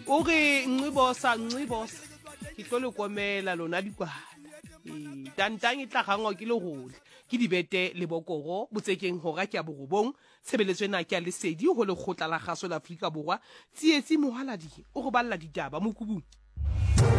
o re Nxibosa ke tlo le komela lona dikwala tantang e tla gangwa ke le gole ke dibete le bokoro botsekeng hora ke a borobong tshebeletso ena ke a lesedi ho lekgotla la kgaso la Afrika Borwa tsietsi mohaladi o go balla ditaba mokubung.